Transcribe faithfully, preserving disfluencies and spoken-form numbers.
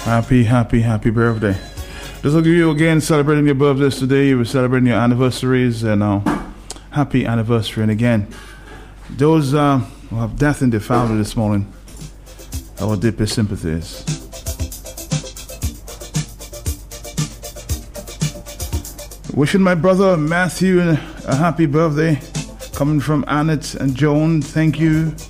Happy, happy, happy birthday. Those of you again celebrating your birthdays today, you were celebrating your anniversaries, and uh, happy anniversary. And again, those uh, who have death in their family this morning, our deepest sympathies. Wishing my brother Matthew a happy birthday, coming from Annette and Joan. Thank you.